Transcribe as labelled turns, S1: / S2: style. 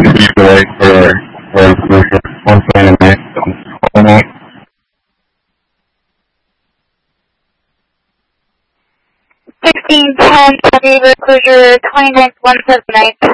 S1: delay for closure. 129,
S2: 1610, Vancouver closure 29th 179.